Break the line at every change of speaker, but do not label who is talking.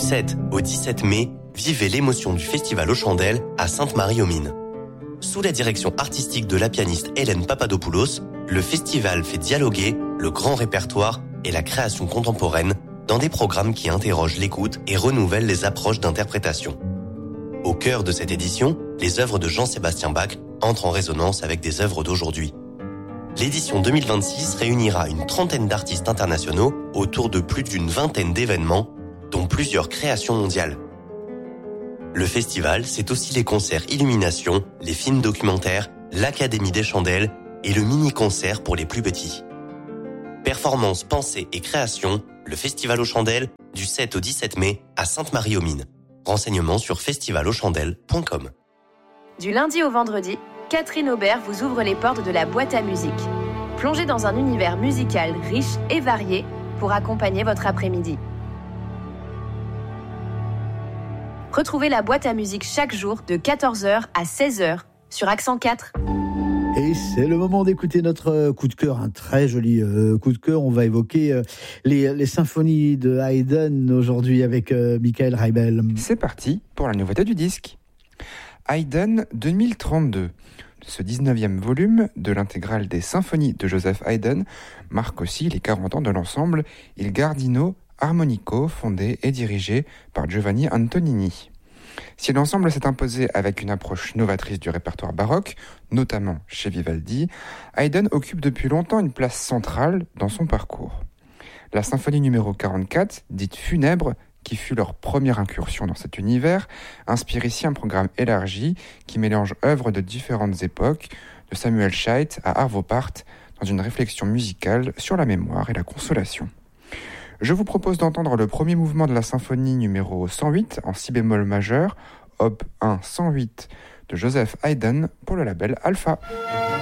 7 au 17 mai, vivez l'émotion du Festival aux Chandelles à Sainte-Marie-aux-Mines. Sous la direction artistique de la pianiste Hélène Papadopoulos, le festival fait dialoguer le grand répertoire et la création contemporaine dans des programmes qui interrogent l'écoute et renouvellent les approches d'interprétation. Au cœur de cette édition, les œuvres de Jean-Sébastien Bach entrent en résonance avec des œuvres d'aujourd'hui. L'édition 2026 réunira une trentaine d'artistes internationaux autour de plus d'une vingtaine d'événements, dont plusieurs créations mondiales. Le festival, c'est aussi les concerts Illumination, les films documentaires, l'Académie des Chandelles et le mini-concert pour les plus petits. Performance, pensée et création, le Festival aux Chandelles, du 7 au 17 mai à Sainte-Marie-aux-Mines. Renseignements sur festivalauxchandelles.com.
Du lundi au vendredi, Catherine Aubert vous ouvre les portes de la boîte à musique. Plongez dans un univers musical riche et varié pour accompagner votre après-midi. Retrouvez la boîte à musique chaque jour de 14h à 16h sur Accent 4.
Et c'est le moment d'écouter notre coup de cœur, un très joli coup de cœur. On va évoquer les symphonies de Haydn aujourd'hui avec Michael Reibel.
C'est parti pour la nouveauté du disque. Haydn 2032. Ce 19e volume de l'intégrale des symphonies de Joseph Haydn marque aussi les 40 ans de l'ensemble Il Giardino Armonico, fondé et dirigé par Giovanni Antonini. Si l'ensemble s'est imposé avec une approche novatrice du répertoire baroque, notamment chez Vivaldi, Haydn occupe depuis longtemps une place centrale dans son parcours. La symphonie numéro 44, dite funèbre, qui fut leur première incursion dans cet univers, inspire ici un programme élargi qui mélange œuvres de différentes époques, de Samuel Scheidt à Arvo Pärt, dans une réflexion musicale sur la mémoire et la consolation. Je vous propose d'entendre le premier mouvement de la symphonie numéro 108 en si bémol majeur, op. 1 108 de Joseph Haydn pour le label Alpha.